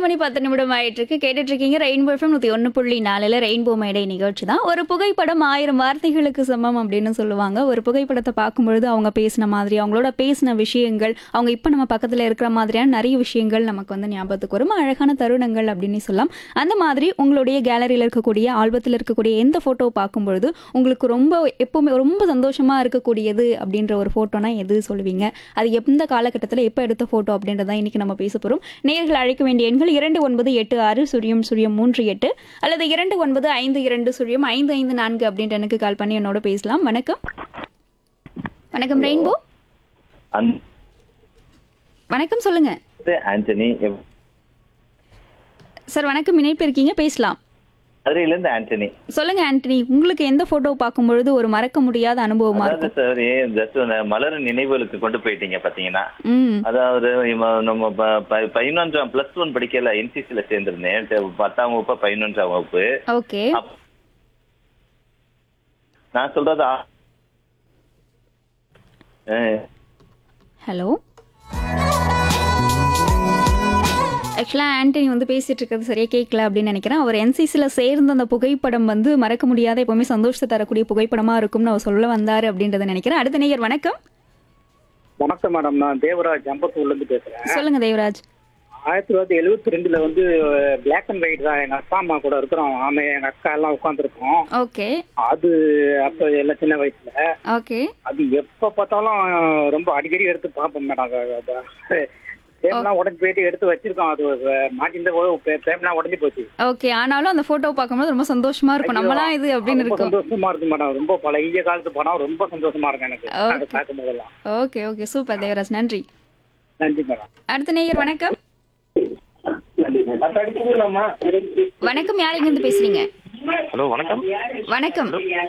மணி 10 ஆயிட்டு இருக்கு. கேட்டுட்டு இருக்கீங்க ரெயின்போ எஃப்எம் 101.4 ரெயின்போ மேடை நிகழ்ச்சி தான். ஒரு புகைப்படம் 1000 வார்த்தைகளுக்கு சமம் அப்படின்னு சொல்லுவாங்க. ஒரு புகைப்படத்தை பார்க்கும்பொழுது அவங்க பேசின மாதிரி, அவங்களோட பேசின விஷயங்கள், அவங்க இப்போ நம்ம பக்கத்தில் இருக்கிற மாதிரியான நிறைய விஷயங்கள் நமக்கு வந்து ஞாபகத்துக்கு வரும். அழகான தருணங்கள் அப்படின்னு சொல்லலாம். அந்த மாதிரி உங்களுடைய கேலரியில் இருக்கக்கூடிய, ஆல்பத்தில் இருக்கக்கூடிய எந்த ஃபோட்டோ பார்க்கும்பொழுது உங்களுக்கு ரொம்ப எப்பவுமே ரொம்ப சந்தோஷமா இருக்கக்கூடியது அப்படின்ற ஒரு ஃபோட்டோனா எது சொல்லுவீங்க? அது எந்த காலகட்டத்தில் எப்போ எடுத்த ஃபோட்டோ அப்படின்றத இன்னைக்கு நம்ம பேச போகிறோம். நேயர்கள் அழைக்க வேண்டிய எண்கள் 2986 038 அல்லது 2952 அப்படின்ற எனக்கு கால் பண்ணி என்னோட பேசலாம். வணக்கம். வணக்கம் ரெயின்போ. வணக்கம், சொல்லுங்க ஆண்டனி. சார். வணக்கம், இணைப்பு இருக்கீங்க, பேசலாம். மதுரையிலிருந்து ஆண்டனி. சொல்லுங்க ஆண்டனி, உங்களுக்கு எந்த போட்டோ பார்க்கும்பொழுது ஒரு மறக்க முடியாத அனுபவமா இருக்கும்? சார், ஜஸ்ட் மலர் நினைவுகளுக்கு கொண்டு போயிட்டீங்க பாத்தீங்கன்னா. ம். அதாவது நம்ம 11ஆம் +1 படிக்கல, என்சிசில சேர்ந்திருந்தேன். 10ஆம் வகுப்பு 11ஆம் வகுப்பு. ஓகே. நான் சொல்றது ஹலோ. ஆக்சுவலாக ஆண்டனி வந்து பேசிட்டு இருக்கிறது சரியா கேட்கல அப்படின்னு நினைக்கிறேன். அவர் என்சிசியில் சேர்ந்த அந்த புகைப்படம் வந்து மறக்க முடியாத, எப்பவுமே சந்தோஷத்தை தரக்கூடிய புகைப்படமா இருக்கும்னு அவர் சொல்ல வந்தாரு அப்படின்றத நினைக்கிறேன். அடுத்த நேயர் வணக்கம். வணக்கம் மேடம், நான் தேவராஜ் அம்பத்தூர்ல இருந்து பேசுறேன். சொல்லுங்க தேவராஜ். 1972 வந்து பிளாக் அண்ட் ஒயிட் தான். எங்க அப்பா அம்மா கூட இருக்கிறோம், ஆமே எங்க அக்கா எல்லாம் உட்காந்துருக்கோம். ஓகே. அது அப்ப எல்லாம் சின்ன வயசுல. ஓகே. அது எப்ப பார்த்தாலும் ரொம்ப அடிக்கடி எடுத்து பார்ப்போம் மேடம். பேம்லாம் உடஞ்சி போயிட்டு எடுத்து வச்சிருக்கோம். அது மாட்டிருந்த பேம்லாம் உடஞ்சி போச்சு. ஓகே. ஆனாலும் அந்த போட்டோ பார்க்கும்போது ரொம்ப சந்தோஷமா இருக்கும். நம்மளாம் இது அப்படின்னு ரொம்ப இருக்கும். சந்தோஷமா இருக்கு மேடம். ரொம்ப பழைய காலத்து படம், ரொம்ப சந்தோஷமா இருக்கும் எனக்கு அதை பார்க்கும் போதெல்லாம். ஓகே ஓகே, சூப்பர் தேவராஜ், நன்றி. நன்றி மேடம். அடுத்த நேயர் வணக்கம். வணக்கம், யார் எங்க இருந்து பேசுறீங்க? ஹலோ, வணக்கம். வணக்கம்.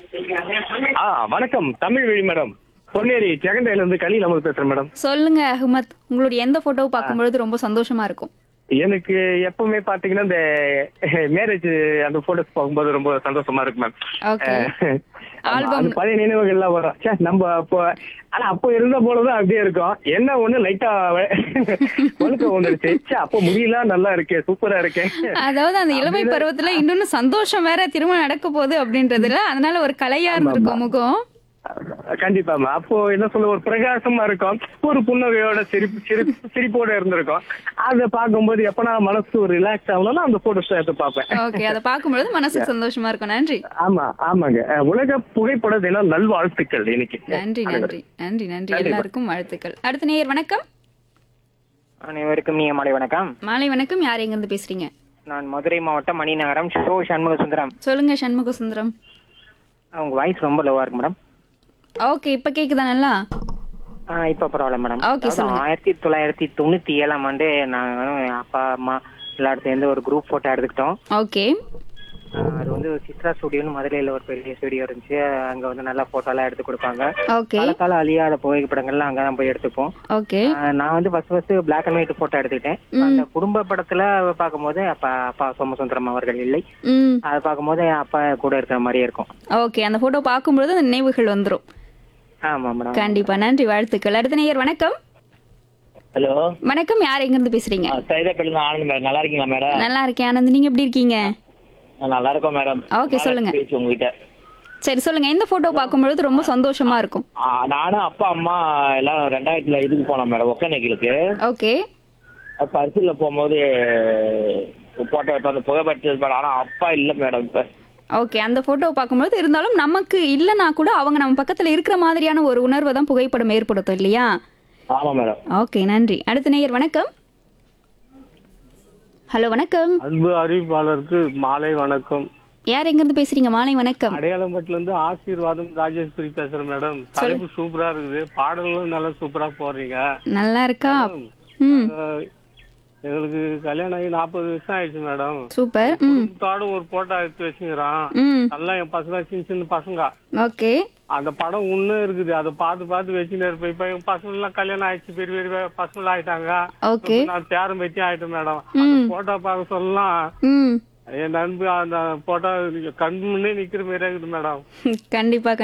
வணக்கம், தமிழ் வழி மேடம். பொன்னேரி ஜெகண்டையில இருந்து கலியில் அமர் பேசுறேன் மேடம். சொல்லுங்க அஹ்மத், உங்களுடைய எந்த போட்டோ பார்க்கும்பொழுது ரொம்ப சந்தோஷமா இருக்கும்? எனக்கு எப்பவுமே பாத்தீங்கன்னா இந்த மேரேஜ் அந்த போட்டோஸ் பார்க்கும்போது ரொம்ப சந்தோஷமா இருக்கு மேம். ஓகே. ஆல்பம். பழைய நினைவுகள்லாம் வரும். சே, நம்ம அப்போ ஆனா அப்போ இருந்த போலதான் அப்படியே இருக்கும். என்ன ஒண்ணு லைட்டா ஒழுக்க வந்துருச்சு. அப்போ முடியலாம் நல்லா இருக்கு, சூப்பரா இருக்கேன். அதாவது அந்த இளமை பருவத்துல இன்னொன்னு சந்தோஷம் வேற, திருமணம் நடக்க போகுது அப்படின்றதுல, அதனால ஒரு கலையா இருந்திருக்கும் முகம். கண்டிப்பா. அப்போ என்ன சொல்ல, ஒரு பிரகாசமா இருக்கும், ஒரு புன்னகையோட சிரிப்போட இருந்திருக்கும். அதை பார்க்கும்போது எப்ப மனசு ஒரு ரிலாக்ஸ் ஆகணும்னா அந்த போட்டோஸ் எடுத்து பார்ப்பேன். ஓகே. அதை பார்க்கும்போது மனசுக்கு சந்தோஷமா இருக்கும். நன்றி. ஆமாங்க. உலக புகைப்பட தினம் நல்வாழ்த்துக்கள் இன்னைக்கு. நன்றி நன்றி நன்றி நன்றி, எல்லாருக்கும் வாழ்த்துக்கள். அடுத்த நேயர் வணக்கம். அனைவருக்கும் நீங்க மாலை வணக்கம். மாலை வணக்கம். யார் எங்க இருந்து பேசுறீங்க? நான் மதுரை மாவட்டம் மணிநகரம் சண்முக சுந்தரம். சொல்லுங்க சண்முக சுந்தரம். உங்க வாய்ஸ் ரொம்ப லோவா இருக்கு மேடம். ஓகே, இப்ப கேக்குதா நல்லா? இப்ப பரவாயில்ல மேடம். ஓகே, சொல்லுங்க. 1997ஆம் ஆண்டு நாங்க அப்பா அம்மா எல்லாரும் சேர்ந்து ஒரு குரூப் போட்டோ எடுத்துக்கிட்டோம். ஓகே. அது வந்து சித்ரா ஸ்டுடியோன்னு மதுரையில ஒரு பெரிய ஸ்டுடியோ இருந்துச்சு. அங்க வந்து நல்லா போட்டோ எல்லாம் எடுத்து கொடுப்பாங்க. ஓகே. கால அழியாத புகைப்படங்கள்லாம் அங்கதான் போய் எடுத்துப்போம். ஓகே. நான் வந்து first block and white photo எடுத்துக்கிட்டேன். அந்த குடும்ப படத்துல பார்க்கும்போது அப்பா சோமசுந்தரம் அவர்கள் இல்லை. அதை பார்க்கும்போது அப்பா கூட இருக்கிற மாதிரியே இருக்கும். ஓகே. அந்த போட்டோ பார்க்கும்போது அந்த நினைவுகள் வந்துரும். ஆமா மேடம். கண்டிப்பா, நன்றி, வாழ்த்துக்கள். அடுத்த நேயர் வணக்கம். ஹலோ. வணக்கம், யார் எங்க இருந்து பேசுறீங்க? சைதாப்பேட்டில ஆனந்த் மேடம். நல்லா இருக்கீங்களா மேடம்? நல்லா இருக்கேன் ஆனந்த், நீங்க எப்படி இருக்கீங்க? நல்லா இருக்கோம் மேடம். ஓகே, சொல்லுங்க. உங்ககிட்ட சரி, சொல்லுங்க. எந்த போட்டோ பார்க்கும்பொழுது ரொம்ப சந்தோஷமா இருக்கும்? நானும் அப்பா அம்மா எல்லாம் 2000 இதுக்கு போனோம் மேடம், ஒக்கநேக்கிலுக்கு. ஓகே. பரிசுல போகும்போது போட்டோ எடுத்து அந்த புகைப்படத்தில். ஆனா அப்பா இல்ல மேடம் இப்ப. ஓகே. அந்த போட்டோ பார்க்கும்போது இருந்தாலும் நமக்கு இல்லைன்னா கூட அவங்க நம்ம பக்கத்துல இருக்கிற மாதிரியான ஒரு உணர்வை தான் புகைப்படம் ஏற்படுத்தும் இல்லையா? ஆமா மேடம். ஓகே, நன்றி. அடுத்த நேயர் வணக்கம். ஹலோ, வணக்கம். அன்பு அறிவிப்பாளருக்கு மாலை வணக்கம். யார் எங்க இருந்து பேசுறீங்க? மாலை வணக்கம். அடையாளம்பட்டில இருந்து ஆசீர்வாதம் ராஜேஸ்வரி பேசுறேன் மேடம். தலைப்பு சூப்பரா இருக்குது, பாடல்களும் நல்லா சூப்பரா போடுறீங்க. நல்லா இருக்கா? எங்களுக்கு கல்யாணம் ஆகி 40 வருஷம் ஆயிடுச்சு மேடம். சூப்பர். ஒரு போட்டோ எடுத்து வச்சுக்கிறான். நல்லா என் பசங்க சின்ன பசங்க. ஓகே. அந்த படம் இன்னும் இருக்குது, அதை பார்த்து வச்சுன்னு இருப்பேன். இப்ப என் பசங்க எல்லாம் கல்யாணம் ஆயிடுச்சு, பெரிய பெரிய பசங்க ஆயிட்டாங்க. ஓகே. நான் பேரம் பத்தி ஆயிட்டேன் மேடம். போட்டோ பார்க்க சொல்லலாம். என் நண்பு அந்த போட்டோ கண் முன்னே நிக்கிற மாதிரி இருக்குது மேடம். கண்டிப்பா.